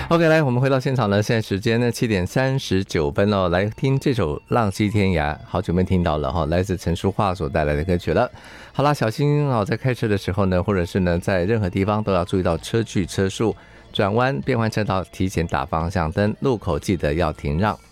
OK， 来，我们回到现场呢，现在时间呢7:39哦，来听这首《浪迹天涯》，好久没听到了哈，来自陈淑桦所带来的歌曲了。好啦，小心哦，在开车的时候呢，或者是呢，在任何地方都要注意到车距车速，转弯变换车道提前打方向灯，路口记得要停让。